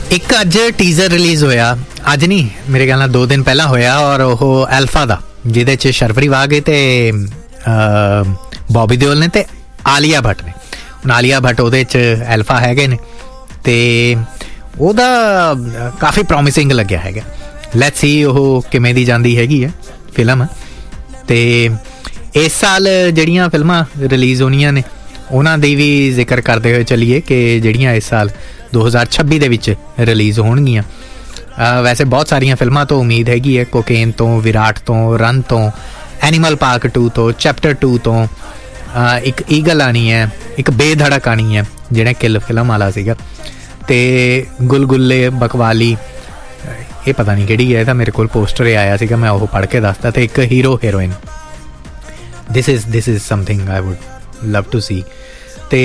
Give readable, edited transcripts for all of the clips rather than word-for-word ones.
ਇੱਕ ਅੱਜ teaser release ਹੋਇਆ, ਅੱਜ ਨਹੀਂ ਮੇਰੇ ਖਿਆਲ ਨਾਲ 2 ਦਿਨ ਪਹਿਲਾਂ ਹੋਇਆ, ਔਰ ਉਹ ਐਲਫਾ ਦਾ, ਜਿਹਦੇ 'ਚ ਸ਼ਰਵਰੀ ਵਾਘ ਤੇ ਬੌਬੀ ਦਿਓਲ ਨੇ ਤੇ ਆਲੀਆ ਭੱਟ ਨੇ। ਹੁਣ ਆਲੀਆ ਭੱਟ ਉਹਦੇ 'ਚ ਐਲਫਾ ਹੈਗੇ ਨੇ ਤੇ ਉਹਦਾ ਕਾਫੀ ਪ੍ਰੋਮਿਸਿੰਗ ਲੱਗਿਆ ਹੈਗਾ। ਲੈਟਸ ਸੀ ਉਹ ਕਿਵੇਂ ਦੀ ਜਾਂਦੀ ਹੈਗੀ ਹੈ ਫਿਲਮ। ਤੇ ਇਸ ਸਾਲ ਜਿਹੜੀਆਂ ਫਿਲਮਾਂ ਰਿਲੀਜ਼ ਹੋਣੀਆਂ ਨੇ ਉਹਨਾਂ ਦੀ ਵੀ ਜ਼ਿਕਰ ਕਰਦੇ ਹੋਏ ਚੱਲੀਏ ਕਿ ਜਿਹੜੀਆਂ ਇਸ ਸਾਲ 2026 ਦੇ ਵਿੱਚ ਰਿਲੀਜ਼ ਹੋਣਗੀਆਂ। ਵੈਸੇ ਬਹੁਤ ਸਾਰੀਆਂ ਫਿਲਮਾਂ ਤੋਂ ਉਮੀਦ ਹੈਗੀ ਹੈ, ਕੋਕੇਨ ਤੋਂ, ਵਿਰਾਟ ਤੋਂ, ਰਨ ਤੋਂ, ਐਨੀਮਲ ਪਾਰਕ 2 ਤੋਂ, ਚੈਪਟਰ 2 ਤੋਂ, ਇੱਕ ਈਗਲ ਆਣੀ ਹੈ, ਇੱਕ ਬੇਧੜਕ ਆਣੀ ਹੈ ਜਿਹੜਾ ਕਿਲ ਫਿਲਮ ਵਾਲਾ ਸੀਗਾ, ਤੇ ਗੁਲਗੁੱਲੇ, ਬਕਵਾਲੀ, ਇਹ ਪਤਾ ਨਹੀਂ ਕਿਹੜੀ ਹੈ, ਇਹਦਾ ਮੇਰੇ ਕੋਲ ਪੋਸਟਰ ਆਇਆ ਸੀਗਾ, ਮੈਂ ਉਹ ਪੜ੍ਹ ਕੇ ਦੱਸਦਾ, ਤੇ ਇੱਕ hero heroine. This is something I wood love to ਸੀ। ਤੇ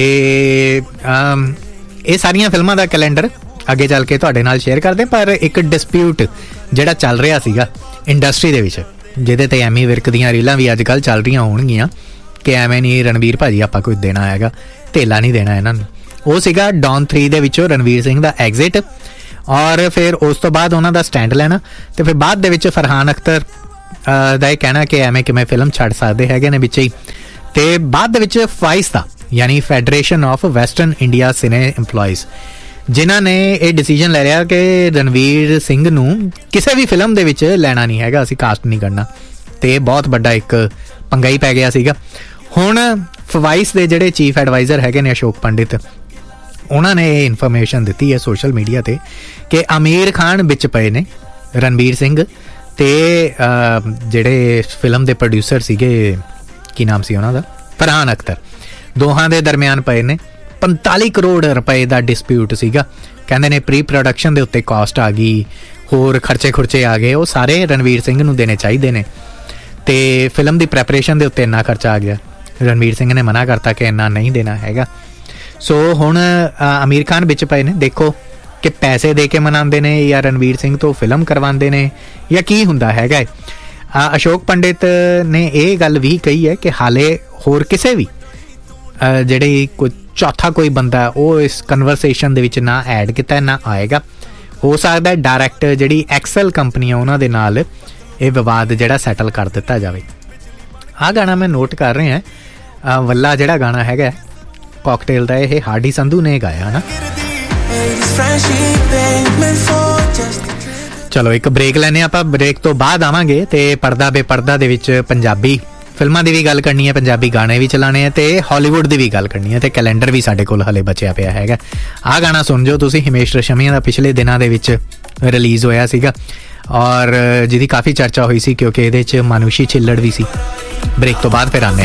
ਇਹ ਸਾਰੀਆਂ ਫਿਲਮਾਂ ਦਾ ਕੈਲੰਡਰ ਅੱਗੇ ਚੱਲ ਕੇ ਤੁਹਾਡੇ ਨਾਲ ਸ਼ੇਅਰ ਕਰਦੇ। ਪਰ ਇੱਕ ਡਿਸਪਿਊਟ ਜਿਹੜਾ ਚੱਲ ਰਿਹਾ ਸੀਗਾ ਇੰਡਸਟਰੀ ਦੇ ਵਿੱਚ, ਜਿਹਦੇ ਤੇ ਐਮੀ ਵਿਰਕ ਦੀਆਂ ਰੀਲਾਂ ਵੀ ਅੱਜ ਕੱਲ੍ਹ ਚੱਲ ਰਹੀਆਂ ਹੋਣਗੀਆਂ ਕਿ ਐਵੇਂ ਨਹੀਂ ਰਣਵੀਰ ਭਾਜੀ ਆਪਾਂ ਕੋਈ ਦੇਣਾ ਹੈਗਾ, ਧੇਲਾ ਨਹੀਂ ਦੇਣਾ ਇਹਨਾਂ ਨੂੰ, ਉਹ ਸੀਗਾ ਡੌਨ 3 ਦੇ ਵਿੱਚੋਂ ਰਣਵੀਰ ਸਿੰਘ ਦਾ ਐਗਜ਼ਿਟ, ਔਰ ਫਿਰ ਉਸ ਤੋਂ ਬਾਅਦ ਉਹਨਾਂ ਦਾ ਸਟੈਂਡ ਲੈਣਾ, ਤੇ ਫਿਰ ਬਾਅਦ ਦੇ ਵਿੱਚ ਫਰਹਾਨ ਅਖਤਰ ਦਾ ਇਹ ਕਹਿਣਾ ਕਿ ਐਵੇਂ ਕਿਵੇਂ ਫਿਲਮ ਛੱਡ ਸਕਦੇ ਹੈਗੇ ਨੇ ਵਿੱਚ ਹੀ, ਤੇ ਬਾਅਦ ਦੇ ਵਿੱਚ ਫਾਈਸ ਦਾ ਯਾਨੀ federation of western India Cine employees, ਜਿਨ੍ਹਾਂ ਨੇ ਇਹ ਡਿਸੀਜਨ ਲੈ ਲਿਆ ਕਿ ਰਣਵੀਰ ਸਿੰਘ ਨੂੰ ਕਿਸੇ ਵੀ ਫਿਲਮ ਦੇ ਵਿੱਚ ਲੈਣਾ ਨਹੀਂ ਹੈਗਾ, ਅਸੀਂ ਕਾਸਟ ਨਹੀਂ ਕਰਨਾ, ਤੇ ਬਹੁਤ ਵੱਡਾ ਇੱਕ ਪੰਗਾ ਹੀ ਪੈ ਗਿਆ ਸੀਗਾ। ਹੁਣ ਫਵਾਈਸ ਦੇ ਜਿਹੜੇ ਚੀਫ ਐਡਵਾਈਜ਼ਰ ਹੈਗੇ ਨੇ ਅਸ਼ੋਕ ਪੰਡਿਤ, ਉਹਨਾਂ ਨੇ ਇਹ ਇਨਫੋਰਮੇਸ਼ਨ ਦਿੱਤੀ ਹੈ ਸੋਸ਼ਲ ਮੀਡੀਆ ਤੇ ਕਿ ਆਮੀਰ ਖਾਨ ਵਿੱਚ ਪਏ ਨੇ, ਰਣਵੀਰ ਸਿੰਘ ਤੇ ਜਿਹੜੇ ਫਿਲਮ ਦੇ ਪ੍ਰੋਡਿਊਸਰ ਸੀਗੇ, ਕੀ ਨਾਮ ਸੀ ਉਹਨਾਂ ਦਾ, ਫਰਹਾਨ ਅਖਤਰ, ਦੋਹਾਂ ਦੇ ਦਰਮਿਆਨ ਪਏ ਨੇ 45 ਕਰੋੜ ਰੁਪਏ ਦਾ ਡਿਸਪਿਊਟ ਸੀਗਾ। ਕਹਿੰਦੇ ਨੇ ਪ੍ਰੀ ਪ੍ਰੋਡਕਸ਼ਨ ਦੇ ਉੱਤੇ ਕਾਸਟ ਆ ਗਈ, ਹੋਰ ਖਰਚੇ ਆ ਗਏ, ਉਹ ਸਾਰੇ ਰਣਵੀਰ ਸਿੰਘ ਨੂੰ ਦੇਣੇ ਚਾਹੀਦੇ ਨੇ, ਤੇ ਫਿਲਮ ਦੀ ਪ੍ਰੈਪਰੇਸ਼ਨ ਦੇ ਉੱਤੇ ਇੰਨਾ ਖਰਚਾ ਆ ਗਿਆ, ਰਣਵੀਰ ਸਿੰਘ ਨੇ ਮਨਾ ਕਰਤਾ ਕਿ ਇੰਨਾ ਨਹੀਂ ਦੇਣਾ ਹੈਗਾ। ਸੋ ਹੁਣ ਆਮੀਰ ਖਾਨ ਵਿੱਚ ਪਏ ਨੇ, ਦੇਖੋ ਕਿ ਪੈਸੇ ਦੇ ਕੇ ਮਨਾਉਂਦੇ ਨੇ ਜਾਂ ਰਣਵੀਰ ਸਿੰਘ ਤੋਂ ਫਿਲਮ ਕਰਵਾਉਂਦੇ ਨੇ ਜਾਂ ਕੀ ਹੁੰਦਾ ਹੈਗਾ। ਅਸ਼ੋਕ ਪੰਡਿਤ ਨੇ ਇਹ ਗੱਲ ਵੀ ਕਹੀ ਹੈ ਕਿ ਹਾਲੇ ਹੋਰ ਕਿਸੇ ਵੀ ਜਿਹੜੇ ਕੋਈ ਚੌਥਾ ਕੋਈ ਬੰਦਾ ਉਹ ਇਸ ਕਨਵਰਸੇਸ਼ਨ ਦੇ ਵਿੱਚ ਨਾ ਐਡ ਕੀਤਾ, ਨਾ ਆਏਗਾ। ਹੋ ਸਕਦਾ ਡਾਇਰੈਕਟ ਜਿਹੜੀ ਐਕਸਲ ਕੰਪਨੀ ਆ ਉਹਨਾਂ ਦੇ ਨਾਲ ਇਹ ਵਿਵਾਦ ਜਿਹੜਾ ਸੈਟਲ ਕਰ ਦਿੱਤਾ ਜਾਵੇ। ਆਹ ਗਾਣਾ ਮੈਂ ਨੋਟ ਕਰ ਰਿਹਾ, ਵੱਲਾ ਜਿਹੜਾ ਗਾਣਾ ਹੈਗਾ ਕਾਕਟੇਲ ਦਾ, ਇਹ ਹਾਰਡੀ ਸੰਧੂ ਨੇ ਗਾਇਆ ਨਾ। ਚਲੋ ਇੱਕ ਬ੍ਰੇਕ ਲੈਂਦੇ ਆਪਾਂ, ਬ੍ਰੇਕ ਤੋਂ ਬਾਅਦ ਆਵਾਂਗੇ ਤੇ ਪਰਦਾ ਬੇਪਰਦਾ ਦੇ ਵਿੱਚ ਪੰਜਾਬੀ ਫਿਲਮਾਂ ਦੀ ਵੀ ਗੱਲ ਕਰਨੀ ਹੈ, ਪੰਜਾਬੀ ਗਾਣੇ ਵੀ ਚਲਾਣੇ ਆ, ਤੇ ਹਾਲੀਵੁੱਡ ਦੀ ਵੀ ਗੱਲ ਕਰਨੀ ਹੈ, ਤੇ ਕੈਲੰਡਰ ਵੀ ਸਾਡੇ ਕੋਲ ਹਲੇ ਬਚਿਆ ਪਿਆ ਹੈਗਾ। ਆਹ ਗਾਣਾ ਸੁਣ ਜਾਓ ਤੁਸੀਂ, ਹਿਮੇਸ਼ ਰੇਸ਼ਮੀਆ ਦਾ ਪਿਛਲੇ ਦਿਨਾਂ ਦੇ ਵਿੱਚ ਰਿਲੀਜ਼ ਹੋਇਆ ਸੀਗਾ, ਔਰ ਜਿਹਦੀ ਕਾਫੀ ਚਰਚਾ ਹੋਈ ਸੀ ਕਿਉਂਕਿ ਇਹਦੇ 'ਚ ਮਾਨੂਸ਼ੀ ਛਿੱਲੜ ਵੀ ਸੀ। ਬ੍ਰੇਕ ਤੋਂ ਬਾਅਦ ਫਿਰ ਆਉਂਦੇ